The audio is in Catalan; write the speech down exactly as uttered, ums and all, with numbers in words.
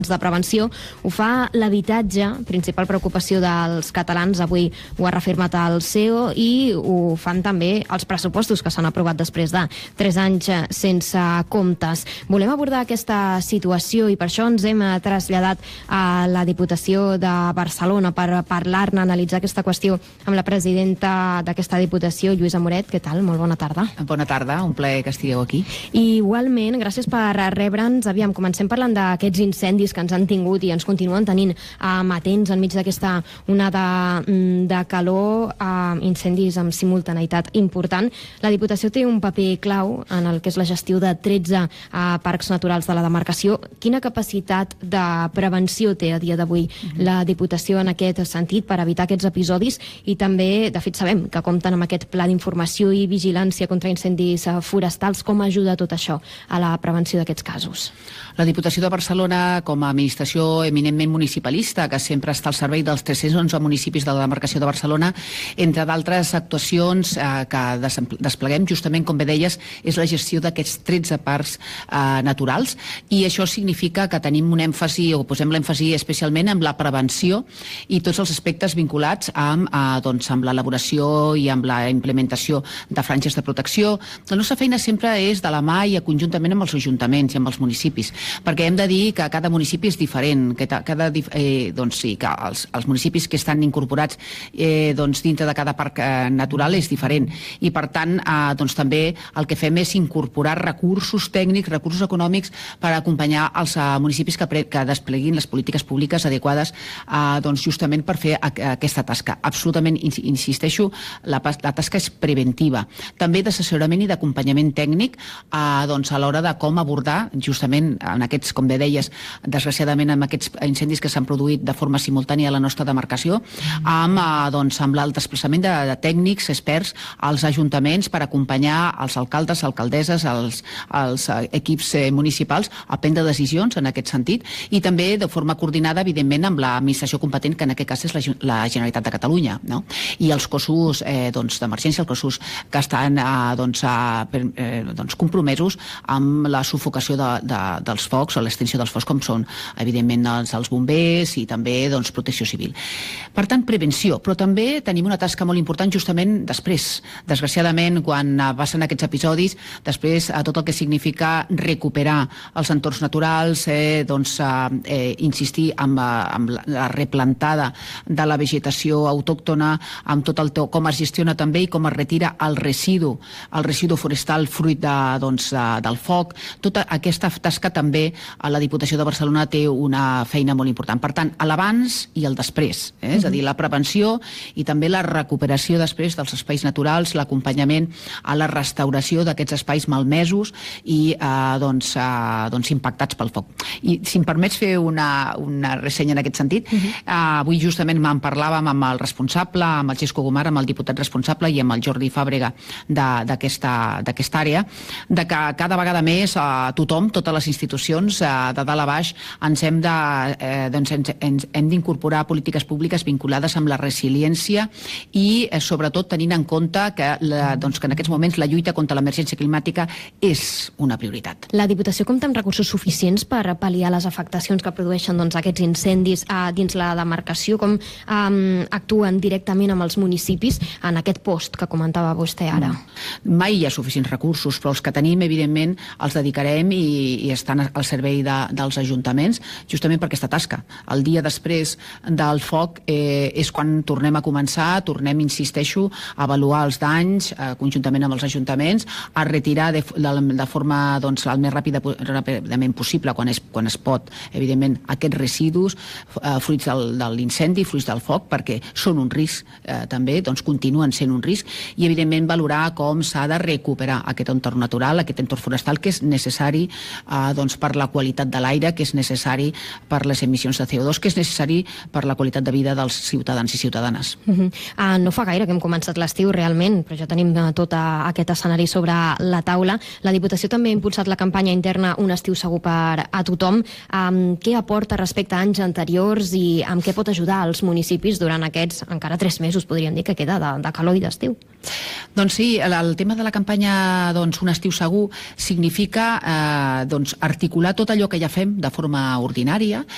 de prevenció, ho fa l'habitatge, principal preocupació dels catalans, avui ho ha reafirmat el C E O, i ho fan també els pressupostos que s'han aprovat després de tres anys sense comptes. Volem abordar aquesta situació i per això ens hem traslladat a la Diputació de Barcelona per parlar-ne, analitzar aquesta qüestió amb la presidenta d'aquesta Diputació, Lluïsa Moret. Què tal? Molt bona tarda. Bona tarda, un plaer que estigueu aquí. I igualment, gràcies per rebre'ns. Aviam, comencem parlant d'aquests incendis que ens han tingut i ens continuen tenint amatents enmig d'aquesta onada de calor, incendis amb simultaneïtat important. La Diputació té un paper clau en el que és la gestió de tretze parcs naturals de la demarcació. Quina capacitat de prevenció té a dia d'avui la Diputació en aquest sentit per evitar aquests episodis? I també, de fet, sabem que compten amb aquest pla d'informació i vigilància contra incendis forestals. Com ajuda tot això a la prevenció d'aquests casos? La Diputació de Barcelona, com a administració eminentment municipalista, que sempre està al servei dels tres-cents onze municipis de la demarcació de Barcelona, entre d'altres actuacions eh, que despleguem, justament, com bé deies, és la gestió d'aquests tretze parcs eh, naturals, i això significa que tenim un èmfasi, o posem l'èmfasi especialment en la prevenció i tots els aspectes vinculats amb, eh, doncs, amb l'elaboració i amb la implementació de franges de protecció. La nostra feina sempre és de la mà i conjuntament amb els ajuntaments i amb els municipis, perquè hem de dir que cada municipi és diferent, que, cada, eh, doncs sí, que els, els municipis que estan incorporats eh, doncs dintre de cada parc eh, natural és diferent, i per tant eh, doncs també el que fem és incorporar recursos tècnics, recursos econòmics per acompanyar els eh, municipis que, que despleguin les polítiques públiques adequades eh, doncs justament per fer a, a aquesta tasca. Absolutament, insisteixo, la, la tasca és preventiva, també d'assessorament i d'acompanyament tècnic eh, doncs a l'hora de com abordar justament en aquests, com bé deies, desgraciadament amb aquests incendis que s'han produït de forma simultània a la nostra demarcació, amb, eh, doncs, amb el desplaçament de, de tècnics, experts, als ajuntaments per acompanyar els alcaldes, alcaldesses, els, els equips eh, municipals a prendre decisions en aquest sentit, i també de forma coordinada, evidentment, amb l'administració competent, que en aquest cas és la, la Generalitat de Catalunya, no? I els cossos eh, doncs, d'emergència, els cossos que estan eh, doncs, eh, doncs, compromesos amb la sufocació de, de, dels focs o l'extinció dels focs, com són, evidentment, els, els bombers i també doncs, protecció civil. Per tant, prevenció, però també tenim una tasca molt important justament després. Desgraciadament, quan passen aquests episodis, després a tot el que significa recuperar els entorns naturals, eh, doncs, eh, insistir amb, amb la replantada de la vegetació autòctona, amb tot el com es gestiona també i com es retira el residu, el residu forestal fruit de, doncs, del foc. Tota aquesta tasca també a la Diputació de Barcelona té una feina molt important. Per tant, a l'abans i el després, eh? És a dir, la prevenció i també la recuperació després dels espais naturals, l'acompanyament a la restauració d'aquests espais malmesos i eh, doncs, eh, doncs impactats pel foc. I si em permets fer una, una ressenya en aquest sentit, uh -huh. eh, avui justament me'n parlàvem amb el responsable, amb el Xesco Gomar, amb el diputat responsable i amb el Jordi Fàbrega d'aquesta àrea, de que cada vegada més eh, tothom, totes les institucions, eh, de dalt a baix, ens hem de, eh, doncs ens, ens, hem d'incorporar polítiques públiques vinculades amb la resiliència i eh, sobretot tenint en compte que, la, doncs, que en aquests moments la lluita contra l'emergència climàtica és una prioritat. La Diputació compta amb recursos suficients per pal·liar les afectacions que produeixen doncs, aquests incendis eh, dins la demarcació? Com eh, actuen directament amb els municipis en aquest post que comentava vostè ara? Mai hi ha suficients recursos, però els que tenim, evidentment, els dedicarem i, i estan al servei de, dels ajuntaments, justament per aquesta tasca. El dia després del foc eh, és quan tornem a començar, tornem, insisteixo, a avaluar els danys eh, conjuntament amb els ajuntaments, a retirar de, de, de forma doncs, el més ràpida, ràpidament possible, quan es, quan es pot, evidentment, aquests residus, eh, fruits del, de l'incendi, fruits del foc, perquè són un risc eh, també, doncs continuen sent un risc, i evidentment valorar com s'ha de recuperar aquest entorn natural, aquest entorn forestal, que és necessari eh, doncs, per la qualitat de l'aire, que és necessari per les emissions de C O dos, que és necessari per la qualitat de vida dels ciutadans i ciutadanes. Uh -huh. uh, no fa gaire que hem començat l'estiu, realment, però ja tenim tot uh, aquest escenari sobre la taula. La Diputació també ha impulsat la campanya interna Un estiu segur per a tothom. Um, què aporta respecte a anys anteriors i amb què pot ajudar els municipis durant aquests encara tres mesos, podríem dir, que queda de, de calor i d'estiu? Doncs sí, el, el tema de la campanya doncs, Un estiu segur significa eh, doncs, articular tot allò que ja fem de forma ordinària,